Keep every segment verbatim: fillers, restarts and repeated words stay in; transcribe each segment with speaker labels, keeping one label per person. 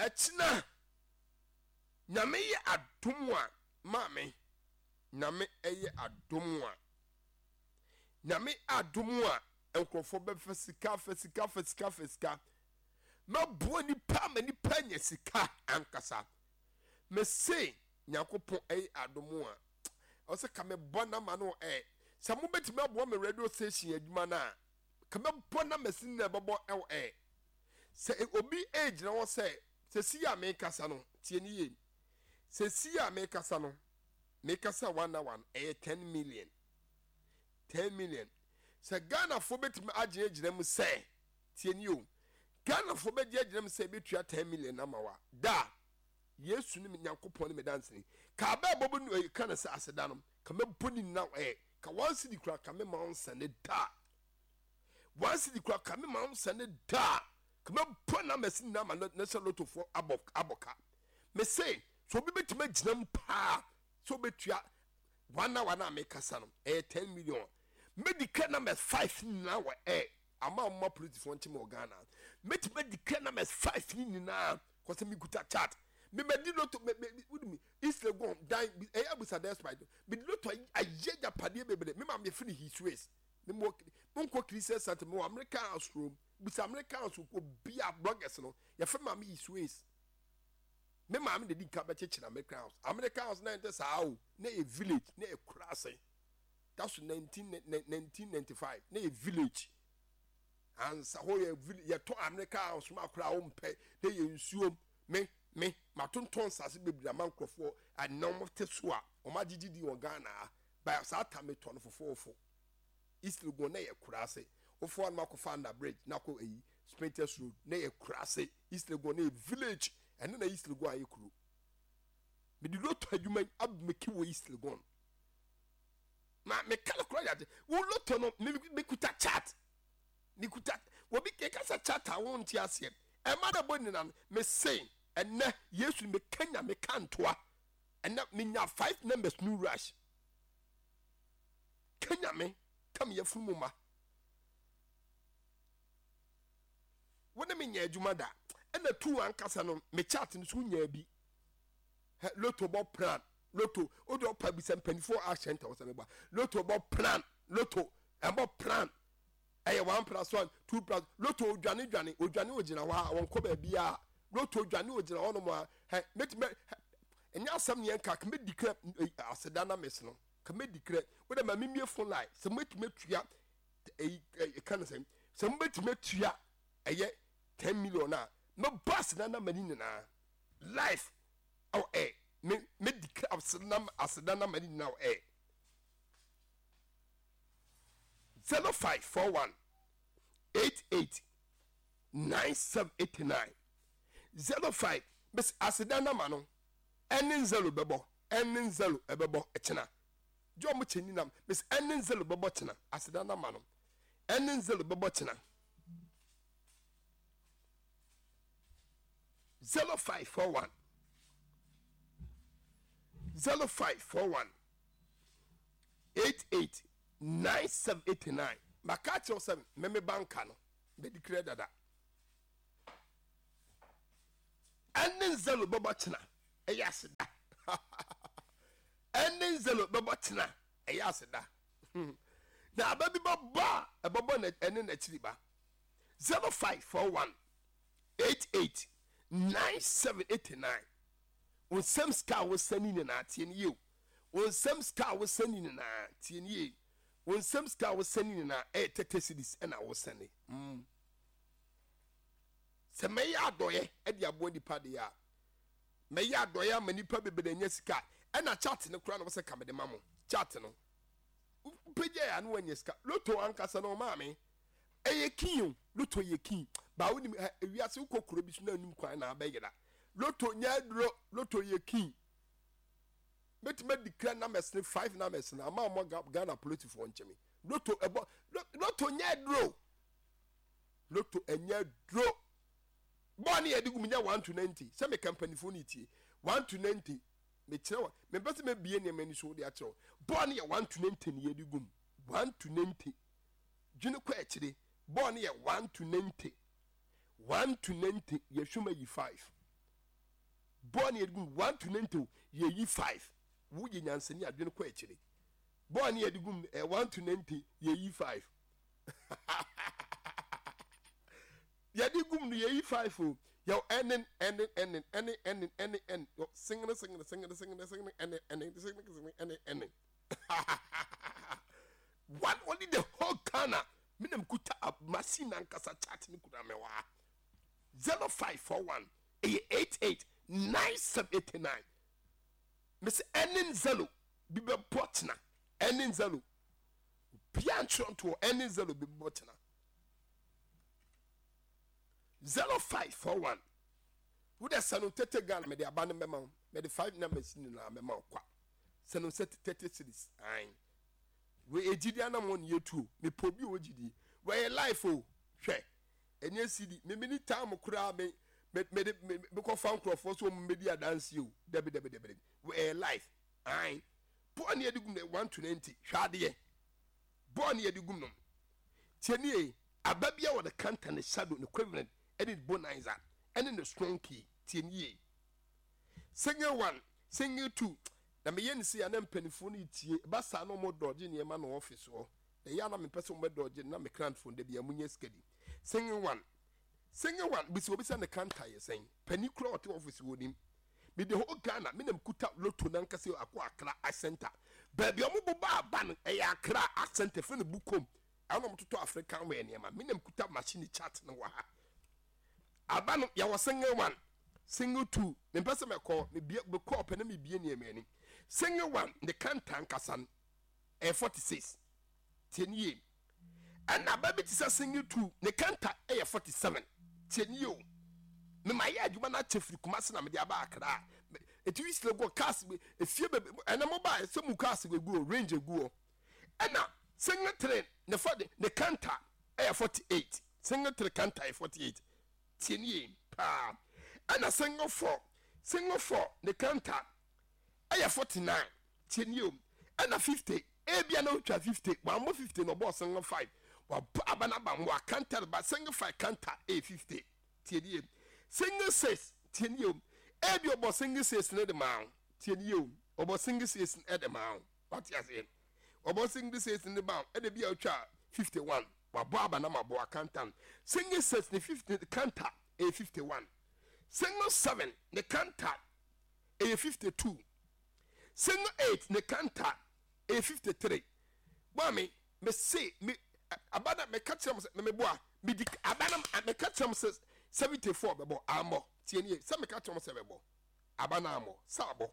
Speaker 1: Echina nyame ye adom a maame nyame eye adom a nyame adom a enkrofo be fasika fasika fasika fasika mabuo nipa ma nipa nya sika ankasa me say nyakopon eye adom a o se ka me bona ma no eh sa mo betimi abo me radio station adwuma na ka me bona machine na bebo eh se obi age na wo say se si ya me kasa no tie ni ye se si ya me kasa no me kasa one na one eh ten million ten million se Ghana fo betimi agye agye mu say tie ni o Ghana fo be agye agye mu say betua ten million na mawa da Yesu ni Nyankopon ni me dance ni ka ba bobo ni ka na se aseda no ka me boni na eh ka wan si di kura ka me ma onsa ne da wan si di kura ka me ma onsa ne da ka me bona mesi na ma na se lotofo abok aboka me say so bi betima ginam pa so betua one na one na me kasa no eh ten million medical number five na wa eh ama ma politifo ntime Ghana metima medical number five ni na ko se mi guta chat me me di loto me me isle go dan e abusa despite me di loto aye japade bebele me ma me fini his ways me mo mo Christian center me American house room busa American house ko bia bloggers no ya fe ma me his ways me ma me dey ka be cheche na American house American house na ente sa o na a village na a kurase that's nineteen ninety-five na a village and sa ho ya village ya to American house ma kura o mpe na ye nsuom me me matonton sase bebira mankrofo anom tesoa o magigi di o Ghana ba sa tameto no fofofo East go na ye kurase ofo an makofa na bridge na ko eyi Spintex road na ye kurase East go na village ene na East go aye kuru me di loto adwuma ab meki wo East go ma me kala kura ya wo loto no me kuta chat ni kuta wo bi ke kasa chat a won ti ase e ma da boni na me say ene Yesu me Kenya me kantoa ene me nya five numbers new rush Kenya me kam ye fumuma wona me nya adwuma da ene tu ankasa no me chat no so nya bi loto bo plan loto o do pa bi sem twenty-four hours center was me ba loto bo plan loto e bo plan eye one plus one two plus loto odwane dwane odwane ogina wa won ko ba bia loto dwane ogina ono mo he met me enya asam ne enka ka me declare aseda na mes no ka me declare we da ma mimie phone line se met metua e kan se se met metua eye ten million na no boss na na mani na life oh eh me me declare aseda aseda na mani na eh zero five four one eight eight nine seven eight nine zero five bes asidana mano enin zero bebo enin zero ebebo echena jo mo cheni nam bes enin zero bebo chena asidana mano enin zero bebo chena zero five four one zero five four one eight eight nine seven eight nine makachi o seven meme banka no be declare dada enin zelo baba china eyasida enin zelo baba china eyasida na ababi baba ebabo na enin na chiri ba zero five four one eight eight nine seven eight nine on sam ska wo sani na atie ne you on sam ska wo sani na atie ne you on sam ska wo sani na e thirty cities e na wo sani mm se me ya doye e dia bo di pade ya me ya doye ma nipa bebede nya sika e na chat ne kura no se kamede mamo chat no peje ya no nya sika loto ankasa no ma me e ye kin loto ye kin ba woni wiase ukokoro bi so na num kwan na abegeda loto nya dro loto ye kin bet me declare numbers ne five numbers na ma mo Ghana politics for nchemi loto ebo loto nya dro loto enya dro boni e digum nya one to ninety se me company phone iti one to ninety me kire me bese me bie ne mani so de a kire boni e one to ninety ne digum one to ninety dwene kwa kire boni e one to ninety one to ninety ye hwuma yi five born ye gum one to ninety ye yi five wo ye nyansani adwene ko akire born ye gum e one to ninety ye yi five ye di gum ye yi five o yo enen enen enen enen enen enen enen singing singing singing singing singing enen enen singing singing enen enen one only the whole Ghana minem kuta machine ankasa chat ni kuda mewa zero five four one eight eight nine seven eight nine Miss Enin Zelo bibe botna Enin Zelo biantron to Enin Zelo bibe botna zero five four one Would a sanu tete Ghana me de abane mema me de five numbers ni na mema kwa sanu set thirty cities ain we ejidi anam won yetu me pobi ojidi we life o hwe enye cd me mini time kura me me me me ko fan crofo so me di adanse o debe debe debe we life ain born ye digum one to ninety hwade ye born ye digum no tienie ababia wo de kanta ne shadow ne equivalent any bonanza any the strong key tienie single one single two na me yen si ana mpanifo no tie ba sa no mo dodge ne ma no office ho na ya na me pese mo dodge na me client phone de bia munye skedi single one single one bi si obi sa ne kanta ye sen pani kura ot office wo nim me de ho Ghana me nam kuta loto na nkase akwa akra center ba bia mo boba aba no e ya akra center fe ne bukom ana mo toto African we ne ma me nam kuta machine chat no wa ha aba no ya wo single one single two me pese me call me bia be call pe na me bia ne amani single one the kanta nkasan e forty-six tienie and ababi ti sa single two the kanta e forty-seven tienie o me ma ya adwuma na chefri kumase na me dia ba akra eti wi sile go cars e fie be and mobile so mu cars go go range go and na single three the for the kanta e forty-eight single three kanta e forty-eight tienie pa and a single four single four the kanta aya forty-nine tienio ana fifty e bia na utwa fifty wa mo fifty no boss single five wa abana ba mo akanta ba single five kanta e fifty tienio single six tienio e bia boss single six ne de ma tienio obo single six e de ma what you say obo single six ne ba e de bia utwa fifty-one wa bo abana ma bo akanta single six ne fifty kanta e fifty-one single seven ne kanta e fifty-two single eight ne kanta e fifty-three Bami me say me abana me catch them me boa me di abana me catch them seventy-four bebo amo tienie se me catch them bebo abana amo sabo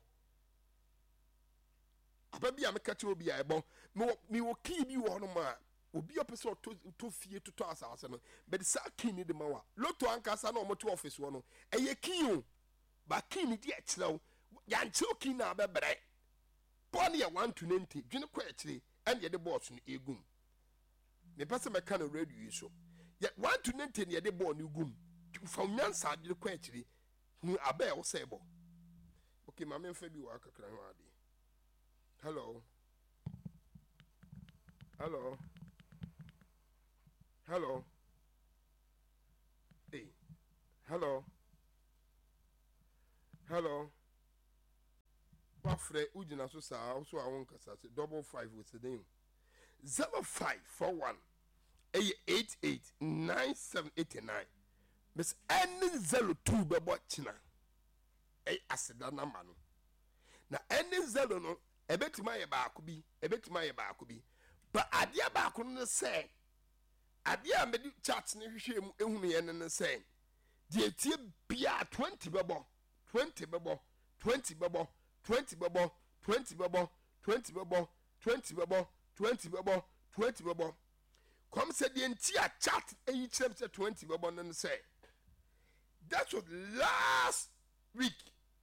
Speaker 1: ababi am catch obi a ebo me me wo ki bi wo no ma obi opese to to fie to to asase no be the sa kin ni de ma wa loto ankasa na o mo to office wo no eye kin o ba kin ni di a kire ya nche kin na bebre born ya one to ninety dwene kwa akire and ye de boss no egum me pese me kan radio so ya one to ninety ne ye de boss no egum from nyansa dwene kwa akire hu abe wo sebo okay ma me fa bi wa kakra ho ade hello hello hello hey hello hello wafre ujina so saa so awon kasa se double five with the name zero five four one eight eight nine seven eight nine Miss N zero two bebo china eh aseda na ma no na N zero no ebetima ye ba akobi ebetima ye ba akobi ba adia ba akono no se adia me chat ne hwehwe mu ehunu ye ne se die tie bia twenty bebo twenty bebo twenty bebo twenty bebo twenty bebo twenty bebo twenty bebo twenty bebo twenty bebo come said the entire chat each chapter twenty bebo no say that was last week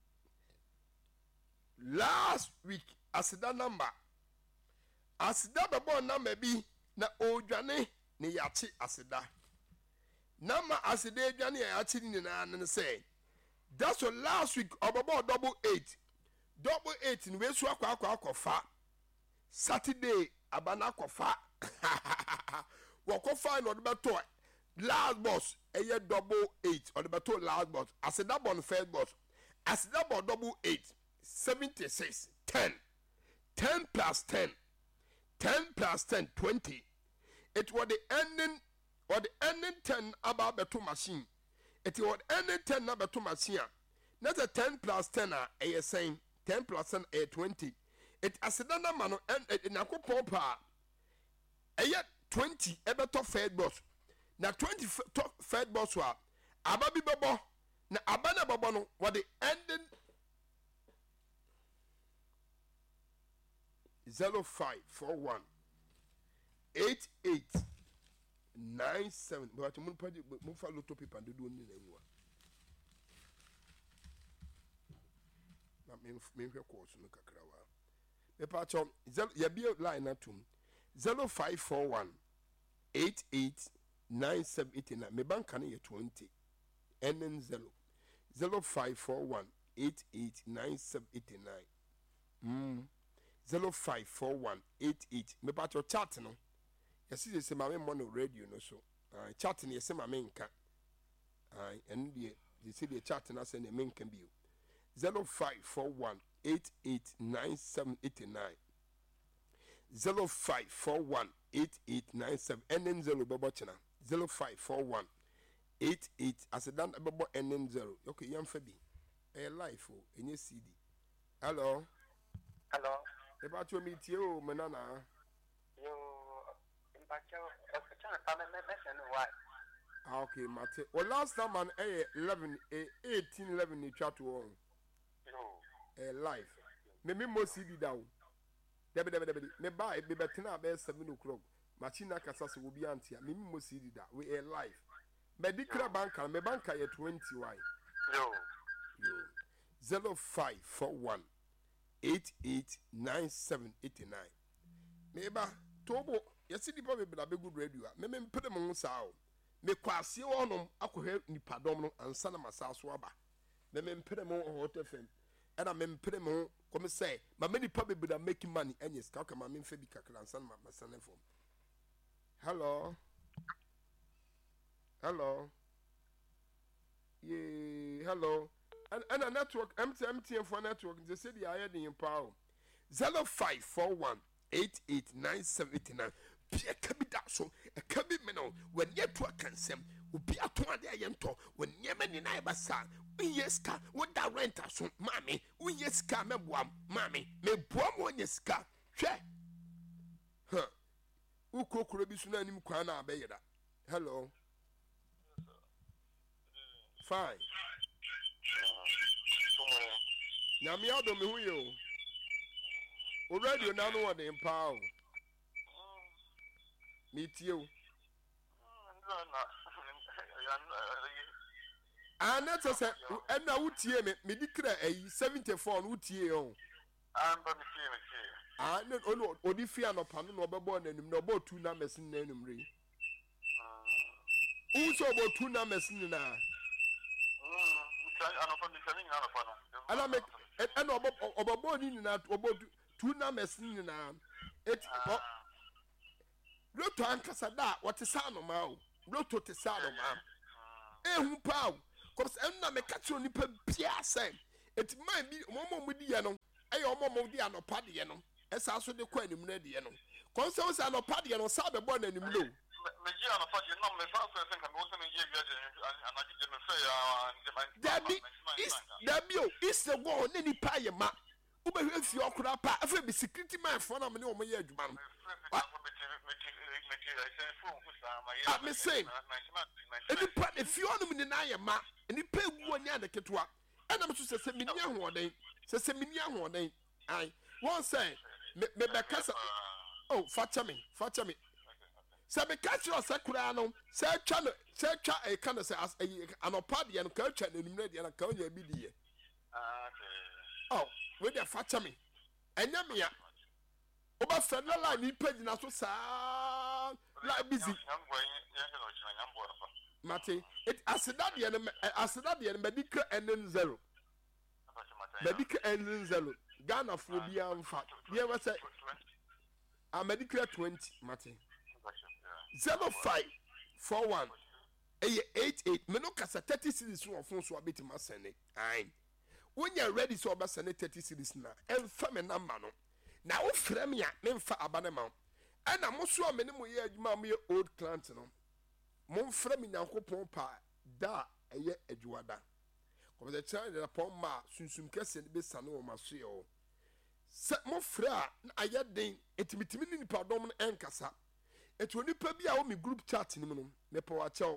Speaker 1: last week asida number asida bebo number bi na odwane ne yachi asida number asida odwane yachi ni na na say that's was last week about double eight double eight in we so akwa akwa akofa Saturday abana akofa wakofa no de beto last boss eye double eight or the beto last boss asida bon first boss as double double eight seventy-six ten ten plus ten ten plus ten twenty. It was the ending or the ending ten about the two machine. It was ending ten number two machine. Not a ten plus ten a saying ten plus ten a twenty. It as a dana man and in a couple a yet twenty ever top fed boss. Now twenty top fed boss were Ababi Babo. Now Abana Babono what the ending zero five four one eight eight nine seven. But you move for lot of people and do only one. Na me me hwe course no kakra wa. Me pa chom ya bi line atum zero five four one eight eight nine seven eight nine. Me bank na ye twenty. N N zero zero five four one eight eight nine seven eight nine. Mm. zero five four one eight eight. Me pa cho chat no. Ya si se ma me mono radio no so. Ah chat no ye se ma me nka. Ah en die they say the chat na se ne me nka bi. zero five four one eight eight nine seven eight nine. zero five four one eight eight nine seven. N N zero babo china. zero five four one eight eight as a dan babo N N zero. Okay, yam fabi. A life oh, enye C D. Hello.
Speaker 2: Hello.
Speaker 1: About your meet you, manana.
Speaker 2: You impact your family mention why?
Speaker 1: Okay, Mate. Well, last time on a eleven, eighteen, eleven, you chat to on. A life. Me me mo C D down. Debe debe debe. Me buy be better na be seven o'clock. Machina kasasa will be antia. Me me mo C D da. We a life. Me dikra banka. Me banka ye twenty why.
Speaker 2: Yo.
Speaker 1: Yo. Zero five four one eight eight nine seven eighty nine. Me ba tobo. Yesi di pa be be good radio. Me me mpede mo sao. Me kwase wonom akohwe nipadom no ansa na masaso aba. Me me mpede mo hot F M. And I'm in Premo, come say, my many probably are making money and yes, Kaka, my main Fabi Kakran, son, my son. Hello, hello, yeah, hello, and, and a network empty, empty and for network, the city I had in power zero five four one eight eight nine seven eight nine. Pia Kabidaso, a cabimeno, when network can send, will be at one day yento, when Yemen in Ibasa. Yes, car, what that renter so, mammy, we yes, car, me boam, mammy, me boam one yes, car, che. Huh. Who cook Robinson and Quana Bayada? Hello. Fine. Now, me out of me who you already you now know what they empower. Meet you. And that's a set, and now would hear me, me declare a seventy four would hear on.
Speaker 2: I'm going to see
Speaker 1: I don't know, or the fear no pan no born and no about two numbers in the enemy. Who's about two numbers in now? And I make an about born in that about two numbers in now. It look to Ankasada, what is sound of Mao, look to the sound of Mao. Eh, who pow? Because I'm not a catch on the piazza. It might be one with the yano. I almost the ano party yano. As also the coin in the yano. Consoles are no party and Sabe born in the blue. Debbie is Debbie is the one any pie ma. Uber if you could have a security man for a minute, man. I'm the same. If you want to deny a map, and you pay one year the Ketua, and I'm just a seminar one day, says seminar one day. I won't say, maybe Casa. Oh, fatcha me, fatcha me. Sabe catch your sacrano, say channel, say chat a kind of say as an opadi and culture and ready and a county B D. Oh, with the fatcha me. And Yamia. Oba federal line ni page na so saa like busy. Mate, it asida de no asida de no medical N zero. Medical N zero. Ghana for bia amfa. Bia we say a medical twenty mate. zero five four one eight eight me no kasa thirty cities so phone so abeti ma send it. Ain. when you're ready so about send thirty cities na emfa me number no na wo frɛ me a memfa aba ne ma ɛna mo so a me ne mo yɛ adwuma mo yɛ old client no mo frɛ me Nyankopɔn pa da ɛyɛ adwuada ko be kyerɛ ne pɔn ma sunsum kɛse ne be sane wo maso yɛ o sɛ mo frɛ a ayɛ den etimitimi ne nipa dɔm no ɛnkasa etu nipa bi a wo me group chat ni mu no me pɔ wa kyɛw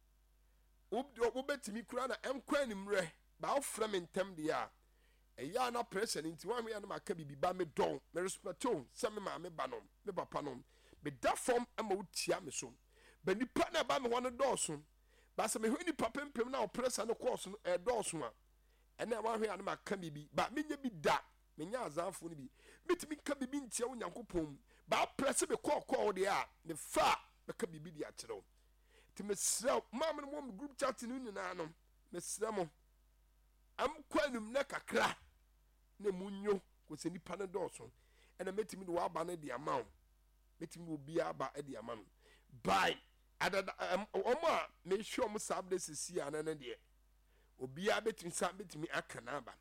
Speaker 1: wo betimi kura na ɛnkɔ animrɛ ba wo frɛ me ntɛm de a ɛyɛ na pressure nti wa me ya na maka bibi ba me dɔn me respect o sɛ me ma me ba no me papa no me da form ama wo tia me so ba nipa na ba me ho no dɔɔso ba sɛ me ho nipa pempem na wo pressure no course no ɛ dɔɔso a ɛna wa hwe ya na maka bibi ba me nya bi da me nya azanfo no bi metimi ka bibi ntia wo Nyankopɔn ba pressure be kɔ kɔ de a me fa me ka bibi di akyerɛ wo ti me srɛ ma me no mo group chat no nyina no me srɛ mo am kwanum na kakra na munyo ko se nipa no dɔɔso ɛna metimi de waba no de ama wo metimi obi aba de ama no bye adada omo a me hwe omo sabre sisi ana na de obi a betimi sa betimi aka na aba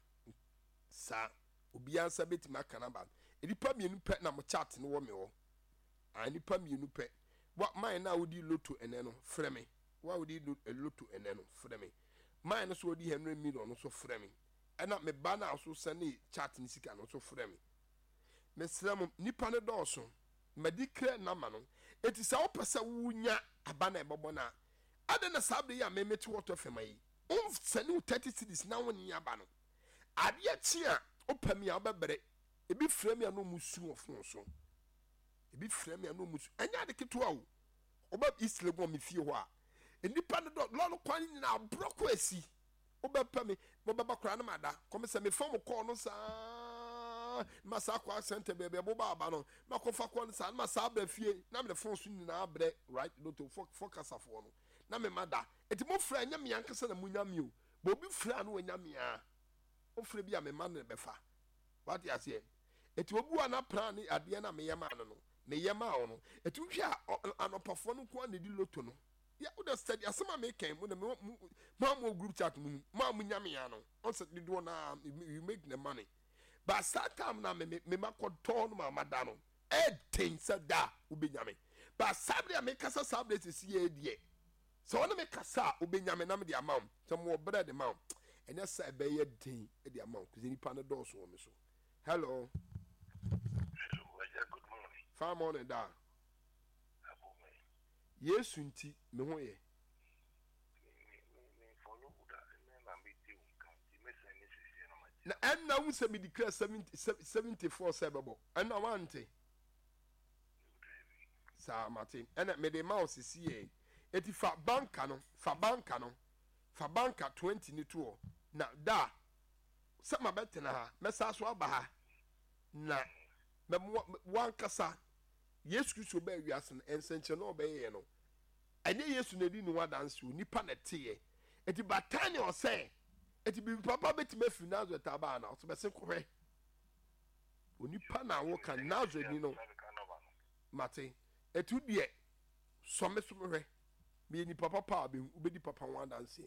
Speaker 1: sa obi ansa betimi aka na aba nipa mienu pɛ na mo chat no wo me wo a nipa mienu pɛ wa man na wodi loto ene no frɛ me wa wodi loto ene no frɛ me man no so wodi one hundred million no so frɛ me ɛna me ba na so sane chat ni sika no so frɛ me me srɛ mo nipa ne dɔɔso medikre na ma no eti sa opɛ sɛ wunya aba na ɛbɔbɔ na ade na sabre ya me meti water fema yi on sane thirty cities na woni aba no ade akyi a opɛ me a obɛbere ebi frɛ me a no musu ofon so ebi frɛ me a no musu anya de keto a oba isle go me fie ho a enipa no do lo kwan na broko asi obɛpɛ me bobaba kra na mada kom sɛ me fam call no saa masa kwa center bebe boba aba no makofa kwa no saa na masa abra fie na me the phone so nyina abre right no to focus afo no na me mada eti mo frɛ nya me yankasa na munya me o bo bi frɛ no nya me a o frɛ bi a me ma no befa what you say eti obu ana plan ni ade na me yema no no me yema o no eti hwe a anopafo no kwa na di loto no ya wo da study asema me kan mo na me ma mo group chat mu ma mo nya me ya no on say do na you make the money but start time na me me ma ko ton ma mada no e ten say da wo be nya me but sabre me kasa sabre sisi ye die so wona me kasa wo be nya me na me de amount so mo bread amount enya say be ye den e de amount cuz ni pa no do so me so hello
Speaker 2: Hello, good morning.
Speaker 1: Fine morning da. Yesu nti me ho ye. Na enna wu se me declare seventy-four sebebo. Enna wante. Sa Martin. Enna me de mouse si ye. Eti fa banka no, fa banka no. Fa banka twenty ni to. Na da. Se ma betena ha, me sa so aba ha. Na me wan kasa Yesu Kristo ba wiase no ensenche no ba ye no anye Yesu na di no wadanse nipa na teye eti batane o say eti bi papa beti mafi Nazareth aba na so be se kohwe onipa na wo kan Nazareth ni no mate etu die so me so hwe me ni papa pa be ubedi papa wadanse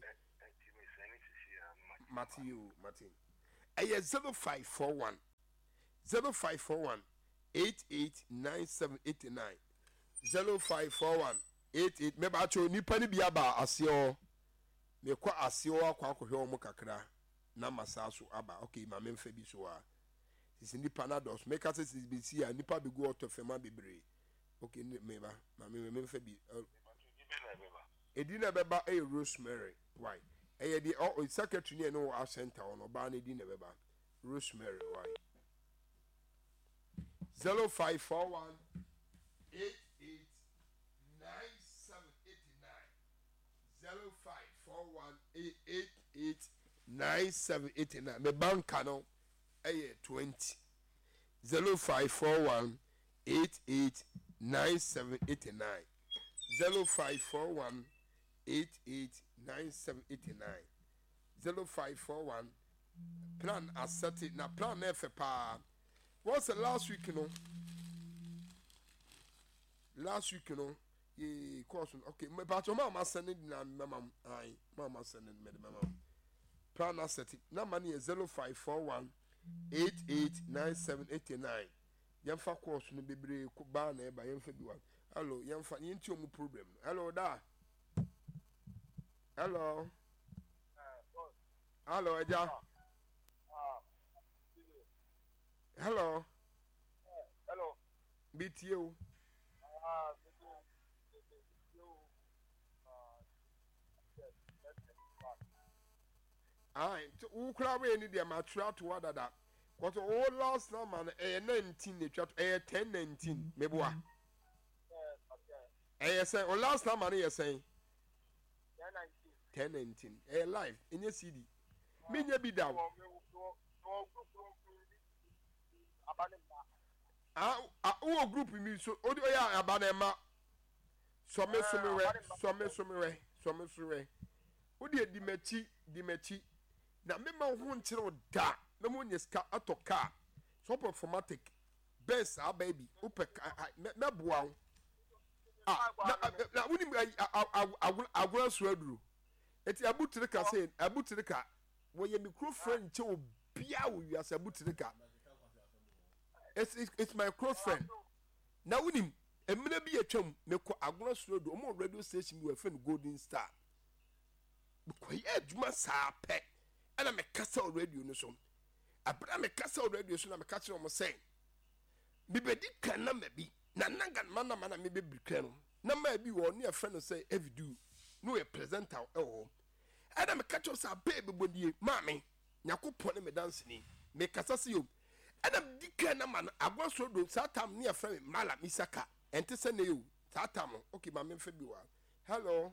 Speaker 1: mate you mate eye zero five four one zero five four one eight eight nine seven eight nine zero five four one eight eight me ba cho nipa ni bia ba aseo me kwa aseo akwa akohwe omo kakra na masaso aba okay ma memfa bi so a sisi nipa na dos make us sisi bi si a nipa be go to fema bebre okay me ba ma me memfa bi edina beba e Rosemary why e di o secretary ni no a center on ba na edina beba Rosemary why zero five four one eight eight nine seven eight nine zero five four one eight eight eight nine seven eight nine me banka no eh twenty zero five four one eight eight nine seven eight nine zero five four one eight eight nine seven eight nine zero five four one plan asset na plan F pa. What's the last week, you know? Last week, you know, ye course. Okay, my but your mama sending na mama, I mama sending me the mama. plan asset number is zero five four one eight eight nine seven eight nine. Yamfa course no bebre ba na eba yamfa bi wa. Hello, yamfa yenti omu problem. Hello da. Hello. Hello, Eja. Hello.
Speaker 2: Hello.
Speaker 1: B T O.
Speaker 2: Ah,
Speaker 1: Aye, who crab any dear mature to what that? What all last man a nineteen, a chat a ten nineteen, maybe what? Eh, say, or last time money, you saying ten nineteen, a life in your C D. Mean you be down. Ah, ah, group me so, oh, yeah, abanema. So, Miss Summer, so Miss Summer, so Miss Summer. Who did Dimechi, Dimechi? Na mema ho nkyere da na mo nyeska atoka so performatic best a baby upek na boa ho ah na woni agura so aduru eti abutirika say abutirika wo ye microphone che obia wo wiase abutirika it's it's my close friend na woni emina bi atwam meko agura so aduru mo radio station bi we friend Golden Star ko ye adwuma saa pe and I'm a castle radio no so. I'm a castle radio so I'm a catcher on saying. Bibedi can na maybe na nangan mana mana maybe bikano. Na maybe one near friend say every do no a presenter oh. And I'm a catcher sa baby body mammy. Nyako pone me dancing me casasio. And I'm dikana man I was so do satam near friend mala misaka and to send you satamo okay my men February. Hello.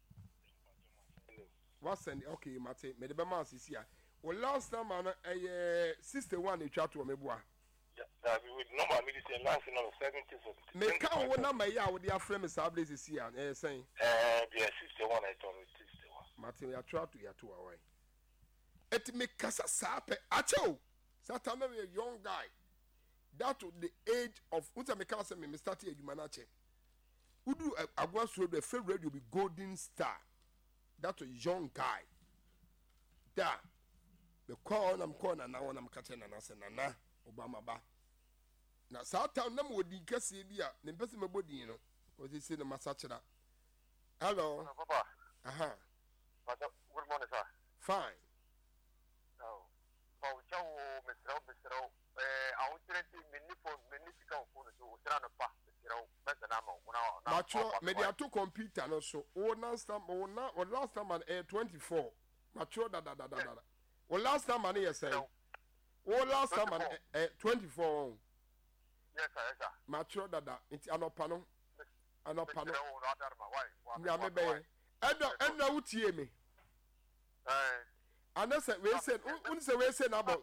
Speaker 1: What's an okay, Mate? Made the mass is here. Well, last time, I a sister one in chat to me.
Speaker 2: Yeah, that we would normal medicine last in on seventy.
Speaker 1: Make count one number, yeah, with your friend, Miss Ablaze is here, and saying,
Speaker 2: uh, yeah, sister one, I told me, sister one.
Speaker 1: Martin, I try to get two away. It make Casa Sape, Acho, Satan, a young guy. That to the age of Uta Mekasa, Mister T. Humanache. Who do I was through the favorite radio be Golden Star. That's a young guy. Da. The call I'm calling and now I'm catching and I say, Nana, Obama ba. Now, Southtown, them would be Cassia, the best of my body, you know, was he saying the massage? Hello.
Speaker 2: Papa.
Speaker 1: Uh huh.
Speaker 2: Good morning, sir.
Speaker 1: Fine.
Speaker 2: Oh, oh, Joe, Mister O, Mister O, I want to many for many phone, so we're on a path, you know, better than
Speaker 1: but you media to computer no so o last time o na o last time an air twenty-four mature da da da da da o last time an air say o last time an air twenty-four
Speaker 2: yes sir yes sir
Speaker 1: mature da da nti anopa no anopa no
Speaker 2: why
Speaker 1: nya me be eno eno wutie me
Speaker 2: eh
Speaker 1: anase we say un say we say na about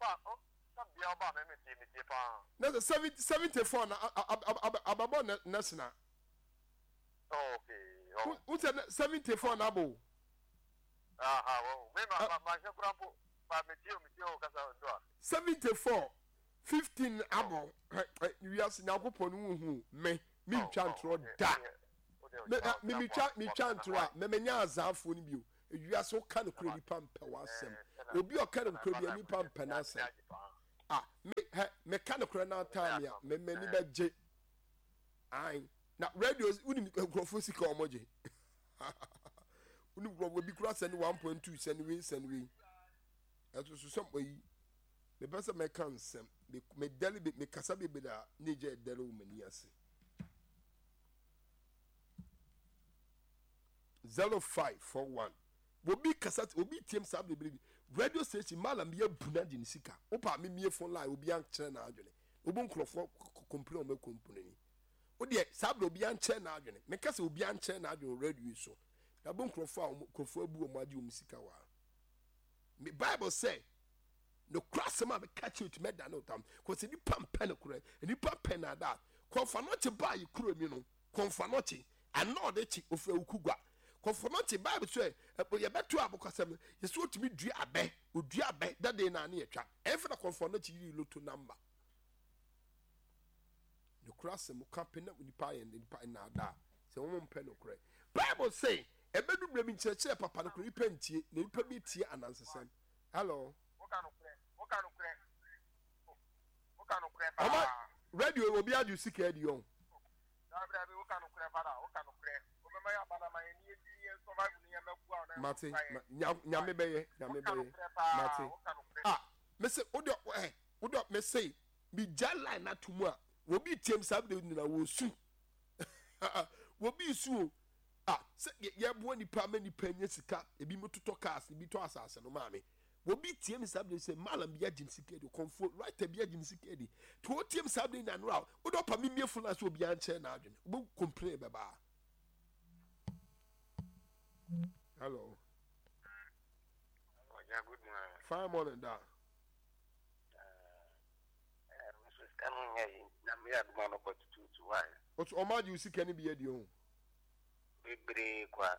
Speaker 1: na seventy-four na ababo national.
Speaker 2: Oh, okay. Oh.
Speaker 1: Who's seventy-four na bo?
Speaker 2: Ah, ah, oh. Me ma ma ma shekrampo pa metio metio kasa ndo.
Speaker 1: seventy-four fifteen abo. We are na gopo no hu me me twa ntro da. Me me twa me twa ntro a me menya azafo ni bio. Ewia so ka no kro nipa mpa wasem. Obi o ka no kro bi nipa mpa na asem. Ah, me me ka no kro na time ya me me ni beje. Ai na radios uni mikrofon sika omoje uni gro bi kura send one point two send we send we eto so some yi me pesa me kan sem me deli me kasa be da neje deli wo mani ase zero five four one obi kasa obi tiem sa be radio station malam ye buna di sika opa me mie phone line obi an kire na adwene obo nkrofo complain me complain Odi sablo obi anche na adwene meka se obi anche na adwene radio so na bo nkrofo a nkrofo abu o maji o musika wa me Bible say no cross ma be catch you to me da no tam ko se ni pampa na kura ni pampa na da konfa no che ba yi kuro mi no konfa no che ana de chi ofa ukugwa konfa no che Bible say ye beto abokosem ye so otimi dua abe odua abe da de na na ye twa enfa na konfa no che yi loto number the cross mu campaign with the pie and the pie na da. So one pen no correct. Bible say ebedu bremi nkyerɛkyerɛ papa no kuri pentie na nipa bi tie anansesɛm hello
Speaker 2: woka no kure woka no kure woka no kure
Speaker 1: Ama
Speaker 2: pa
Speaker 1: radio obi adu sika adi on
Speaker 2: da bra bi woka no kure pa da woka no kure obema ya bana ma ni edi en survive ni yemaku a na
Speaker 1: mate nyame beye nyame beye mate
Speaker 2: woka no kure
Speaker 1: ah me say odo eh odo me say bi line na to mu a wo bi tiem sabde ni na wo su wo bi su ah se ye bo nipa ma nipa nya sika ebi mototo cars ebi to asase no maame wo bi tiem sabde say malam bi agin sika de comfort right bi agin sika de to wo tiem sabde na no a odo pa me miefu na so obi anche na adwene wo complain be ba hello
Speaker 2: oh yeah good morning
Speaker 1: fine morning da
Speaker 2: eh Mister Scamming eh na me aduma no but two to one
Speaker 1: o to o ma di sika ni bi adi o
Speaker 2: bebre kwa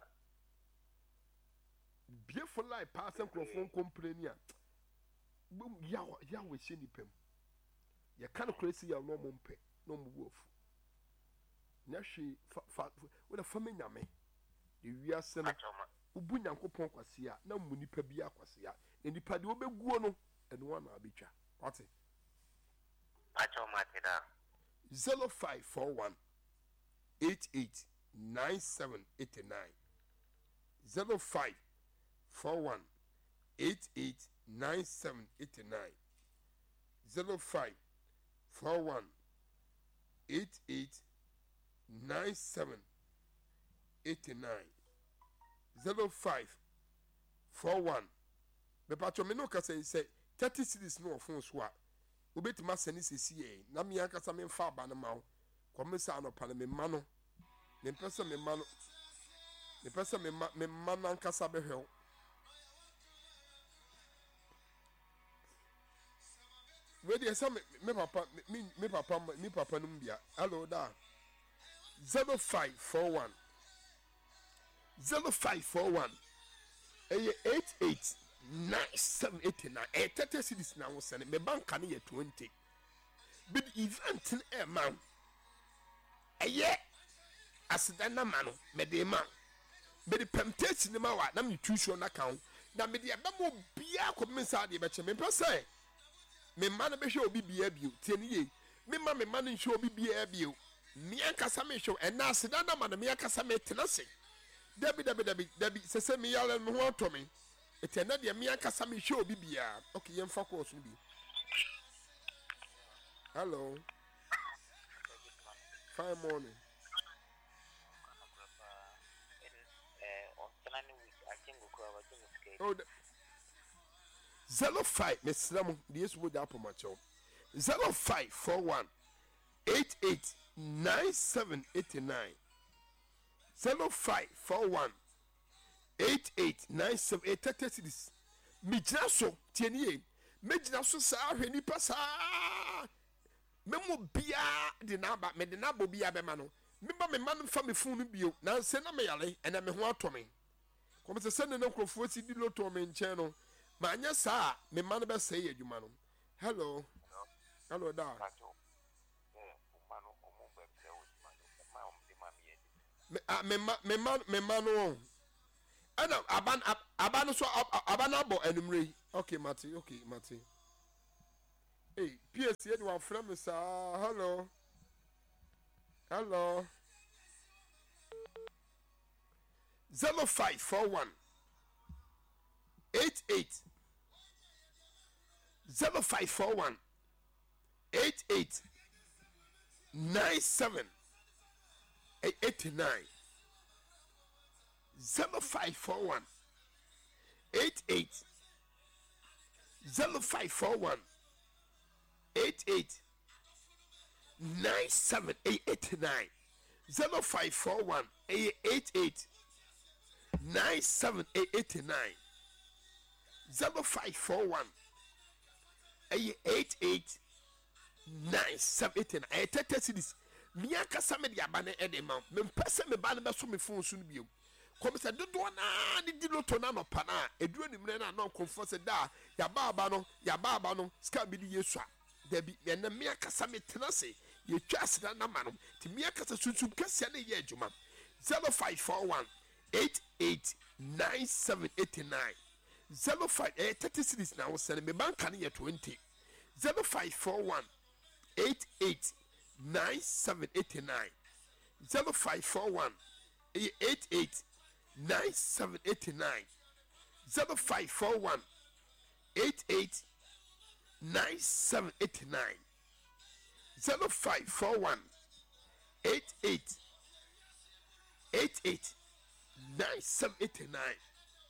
Speaker 1: beautiful life pass and crofon complain ya ya ya we she ni pem ya kan crazy ya no mompe no mu wofu na hwe fa we da fama nyame de wiase no ubu nyankopon kwase a na mu nipa bi akwase a na nipa de obeguo no eno wa na abetwa wate
Speaker 2: acho matida
Speaker 1: zero five four one eight eight nine seven eight nine zero five four one eight eight nine seven eight nine zero five four one eight eight nine seven eight nine zero five four one me patcho me no ka say say thirty cities no phone so a obetima sene sesi e na me akasa me fa aba na mawo komisa no pa me ma no me pesa me ma no me pesa me ma me ma na nkasa be hwe we dey say me papa me me papa me papa no mbia hello da zero five four one zero five four one eh eight eight nine seven eight nine eh thirty cities na wo sene me bank na ye twenty bid event in a man eh asida na ma no me de ma be the temptation ni ma wa na me tu show na account na me de eba mo bia ko me sa de be che me pese me ma na be hwe obi bia bio tie ni ye me ma me ma no hwe obi bia bio me ankasa me hwe e na asida na ma na me ankasa me tenase dabi dabi dabi dabi sese me yale me ho to me etena de me ankasa me hwe obi bia okay yem fa course no bi hello fine morning oh zero five me slam the yes would up my chow zero five four one eight eight nine seven eight nine zero five four one eight eight nine seven eight thirty cities me jina so tienie me jina so sa hwe ni pasa me mo bia de na ba me de na bo bia be ma no me ba me ma no fa me fun no bio na se na me yale ena me ho atome kom se se ne na krofo si di loto me nchen no ma anya sa me ma no be se ye adwuma no hello hello da me a me ma me ma me ma no ana aban aban so aban abo enumre okay mate okay mate hey P S ye one friend me sa hello hello zero five four one eight eight zero five four one eight eight nine seven eight nine zero five four one eight eight zero five four one eight eight nine seven eight nine zero five four one eight eight nine seven eight nine zero five four one eight eight nine seven eight nine eh thirty cities me akasa me de abane e de ma me mpese me ba ne be so me phone so no bio kom se dodo na de di loto na no pa na eduro ni mre na no komfo se da ya ba aba no ya ba aba no ska bi di yesu a da bi me na me akasa me tena se ye twa asida na ma no ti me akasa sunsum kase na ye adwuma zero five four one eight eight nine seven eight nine zero five eh thirty cities now send me bank can you twenty zero five four one eight eight nine seven eight nine zero five four one eight eight nine seven eight nine zero five four one eight eight nine seven eight nine zero five four one eight eight eight eight nine seven eight nine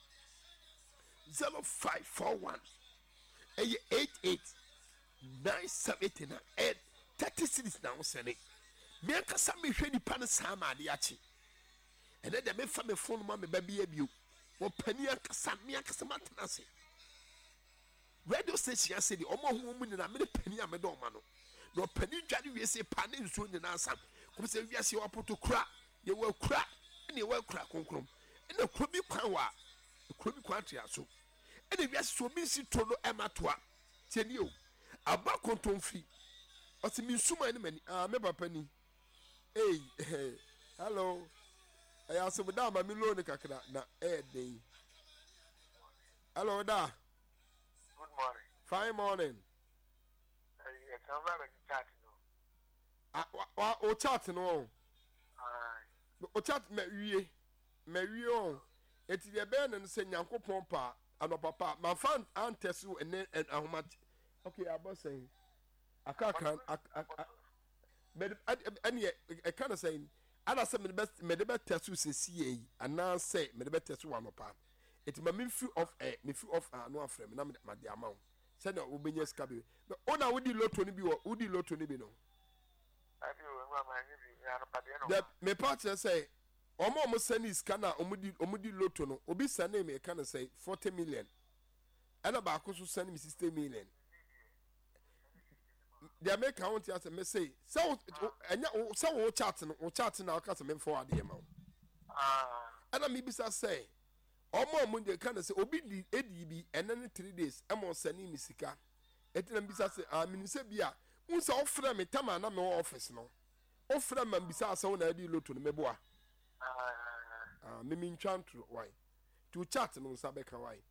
Speaker 1: zero five four one eight eight nine seven eight nine and thirty cities now send it. Me akasa me hwe nipa ne sama ade achi and then me fa me phone ma me baby abiu wo pani akasa me akasa matena se radio station ase di omo hu mu ni na me pani a me do ma no no pani dware wie se pa ne nso ni na asam ko se wi ase wa poto kura ye wa kura ne wa kura konkrom ene kuro bi kwan wa kuro bi kwan tia so ene wi ase so mi si to no ematoa tieni o aba kontomfi o se mi nsuma ne mani ah me papa ni hey hello I asked me da ma mi lo ne kakra na eh dey hello da
Speaker 2: Good morning.
Speaker 1: fine morning
Speaker 2: Eh, come back and chat no.
Speaker 1: ah wa o chat no
Speaker 2: Ah,
Speaker 1: o chat me wie me wie on eti de be ne se nyankopon pa anopapa ma fan antesu ene ahoma okay abosen akaka me any e kind of saying ana se me best me de betesu se sie ana say me de betesu anopa eti ma me free of eh me free of anu afrem na me de amount say na obenya ska be ona wodi lotto ni bi wo wodi lotto ni bi no
Speaker 2: I feel we ma ni bi ya no pa de no.
Speaker 1: that me partner say omo omo send iska na omudi omudi lotto no obi send me kind of say forty million ana ba ko so send me sixty million they make count as me say so enya so wo chat no wo chat na ka se me forward e ma
Speaker 2: Ah,
Speaker 1: ana me bisa say omo omo de kind of say obi di edi bi enen three days e mo send me sika etina bisa say ah me se bia unsa ofra me tama na me office no ofra ma bisa say na edi lotto no meboa
Speaker 2: ah,
Speaker 1: ah me me ntwantro why to chat no nsa be ka why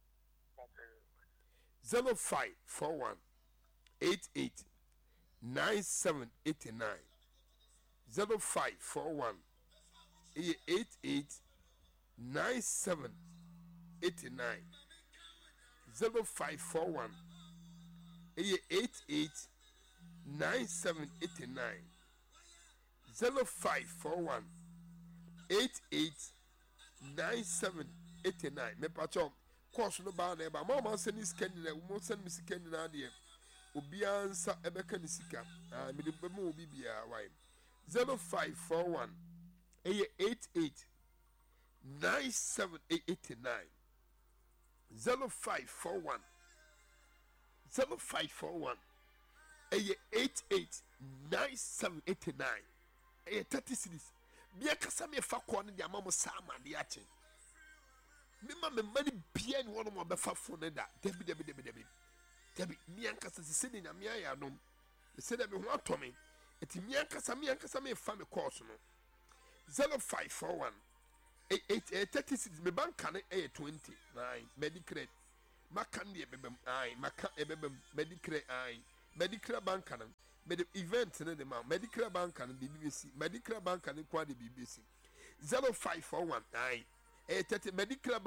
Speaker 1: zero five four one eight eight nine seven eight nine zero five four one eight eight nine seven eight nine zero five four one eight eight nine seven eight nine zero five four one eight eight nine seven eight nine me pacho course no ba na ba mama send this candy na mo send me candy na de obia nsa ebeka ni sika ah me de be mo obi bia why zero five four one eight eight nine seven eight nine zero five four one zero five four one eight eight nine seven eight nine eh thirty cities bia kasa me fa ko ne de amamo sama de ache me ma me mani bia ni wono mo be fa fo ne da debi debi debi debi debi mi ankasa se ne nyame ayadom se de me ho atomi eti mi ankasa mi ankasa me fa me course no zero five four one eight eight thirty cities me banka ne eh twenty nine medicare maka ne bebem ai maka e bebem medicare ai medicare banka ne med event ne de ma medicare banka ne B B C medicare banka ne kwa de B B C zero five four one ai eh thirty medicare